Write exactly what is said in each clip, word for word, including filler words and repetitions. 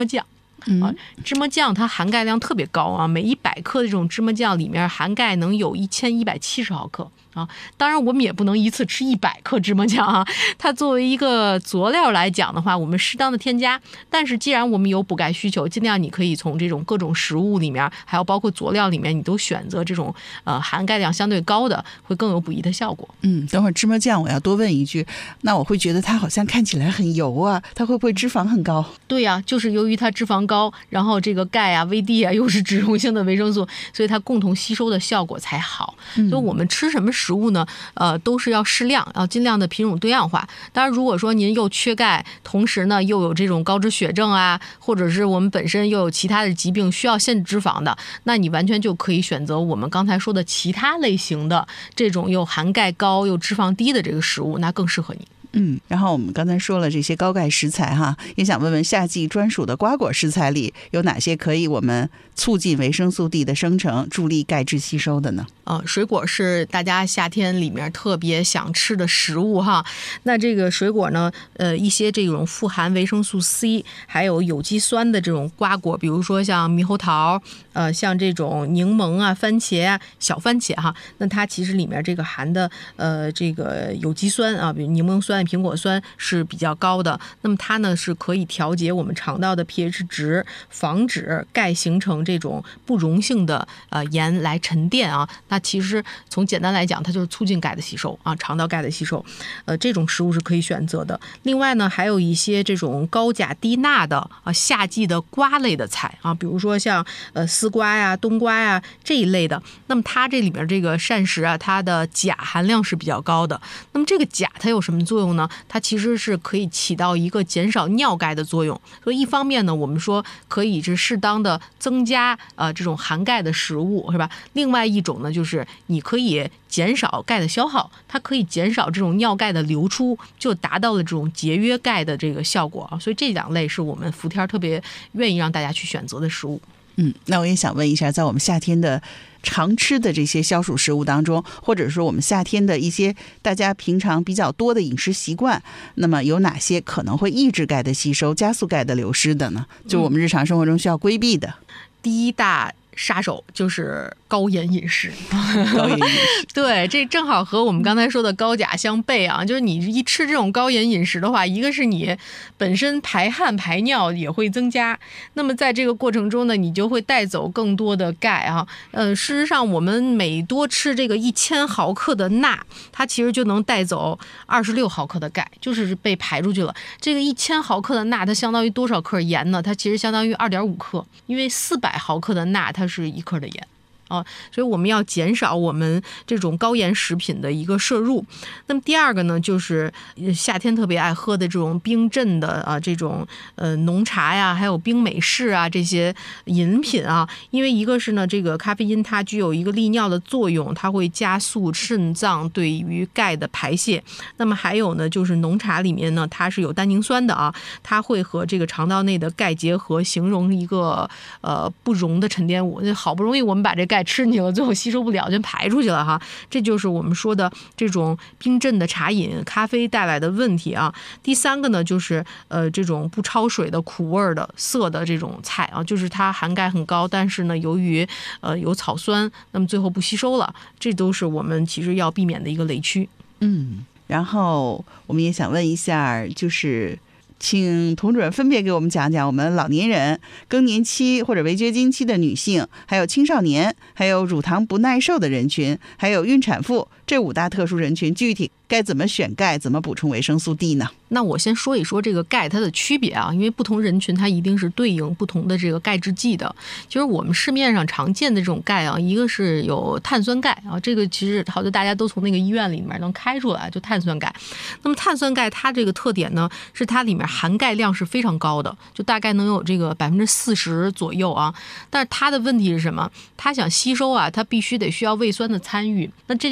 酱。 嗯、 啊，芝麻酱它含钙量特别高啊，每一百克的这种芝麻酱里面含钙能有一千一百七十毫克啊。当然我们也不能一次吃一百克芝麻酱啊，它作为一个佐料来讲的话，我们适当的添加。但是既然我们有补钙需求，尽量你可以从这种各种食物里面，还有包括佐料里面，你都选择这种呃含钙量相对高的，会更有补益的效果。 嗯，等会儿芝麻酱我要多问一句，那我会觉得它好像看起来很油啊，它会不会脂肪很高？ 对呀、啊，就是由于它脂肪高，然后这个钙啊、V D 啊又是脂溶性的维生素，所以它共同吸收的效果才好。嗯、所以我们吃什么食物呢？呃，都是要适量，要尽量的品种多样化。当然，如果说您又缺钙，同时呢又有这种高脂血症啊，或者是我们本身又有其他的疾病需要限制脂肪的，那你完全就可以选择我们刚才说的其他类型的这种又含钙高又脂肪低的这个食物，那更适合你。 嗯，然后我们刚才说了这些高钙食材哈，也想问问夏季专属的瓜果食材里有哪些可以我们促进维生素 D 的生成，助力钙质吸收的呢？ 呃，水果是大家夏天里面特别想吃的食物哈。那这个水果呢，呃，一些这种富含维生素 C 还有有机酸的这种瓜果，比如说像猕猴桃，呃，像这种柠檬啊、番茄啊、小番茄哈，那它其实里面这个含的呃这个有机酸啊，比如柠檬酸、苹果酸是比较高的。那么它呢是可以调节我们肠道的 pH 值，防止钙形成这种不溶性的呃盐来沉淀啊。那其实从简单来讲，它就是促进钙的吸收啊，肠道钙的吸收。呃，这种食物是可以选择的。另外呢，还有一些这种高钾低钠的啊夏季的瓜类的菜啊，比如说像呃丝瓜呀、冬瓜呀这一类的。那么它这里面这个膳食啊，它的钾含量是比较高的。那么这个钾它有什么作用呢？它其实是可以起到一个减少尿钙的作用。所以一方面呢，我们说可以是适当的增加呃这种含钙的食物，是吧？另外一种呢，就是你可以减少钙的消耗，它可以减少这种尿钙的流出，就达到了这种节约钙的这个效果啊。所以这两类是我们伏天特别愿意让大家去选择的食物。 嗯，那我也想问一下，在我们夏天的常吃的这些消暑食物当中，或者说我们夏天的一些大家平常比较多的饮食习惯，那么有哪些可能会抑制钙的吸收、加速钙的流失的呢？就我们日常生活中需要规避的。嗯、 第一大杀手就是高盐饮食。 高盐饮食对，这正好和我们刚才说的高钾相悖啊。就是你一吃这种高盐饮食的话，一个是你本身排汗排尿也会增加，那么在这个过程中呢，你就会带走更多的钙啊。呃，事实上我们每多吃这个一千毫克的钠，它其实就能带走二十六毫克的钙，就是被排出去了。这个一千毫克的钠，它相当于多少克盐呢？它其实相当于二点五克，因为四百毫克的钠它是一克的盐。啊，所以我们要减少我们这种高盐食品的一个摄入。那么第二个呢，就是夏天特别爱喝的这种冰镇的啊，这种呃浓茶呀，还有冰美式啊这些饮品啊，因为一个是呢，这个咖啡因它具有一个利尿的作用，它会加速肾脏对于钙的排泄。那么还有呢，就是浓茶里面呢，它是有单宁酸的啊，它会和这个肠道内的钙结合，形成一个呃不溶的沉淀物。好不容易我们把这钙吃进去了，最后吸收不了就排出去了哈，这就是我们说的这种冰镇的茶饮、咖啡带来的问题啊。第三个呢，就是呃这种不焯水的苦味的涩的这种菜啊，就是它含钙很高，但是呢由于呃有草酸，那么最后不吸收了，这都是我们其实要避免的一个雷区。 嗯，然后我们也想问一下，就是请童主任分别给我们讲讲我们老年人、更年期或者围绝经期的女性，还有青少年，还有乳糖不耐受的人群，还有孕产妇这五大特殊人群，具体该怎么选钙，怎么补充维生素 D 呢？ 那我先说一说这个钙它的区别啊，因为不同人群它一定是对应不同的这个钙制剂的。就是我们市面上常见的这种钙啊，一个是有碳酸钙啊，这个其实好像大家都从那个医院里面能开出来，就碳酸钙。那么碳酸钙它这个特点呢，是它里面含钙量是非常高的，就大概能有这个百分之四十左右啊。但是它的问题是什么？它想吸收啊，它必须得需要胃酸的参与。那这就是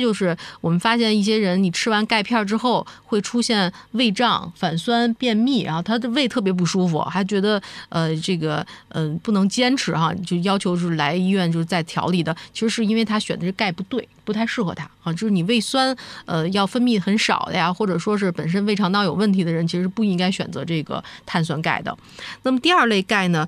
我们发现一些人，你吃完钙片之后会出现胃胀、反酸、便秘，然后他的胃特别不舒服，还觉得呃这个呃不能坚持哈，就要求是来医院就是再调理的。其实是因为他选的是钙不对，不太适合他啊。就是你胃酸呃要分泌很少的呀，或者说是本身胃肠道有问题的人，其实不应该选择这个碳酸钙的。那么第二类钙呢，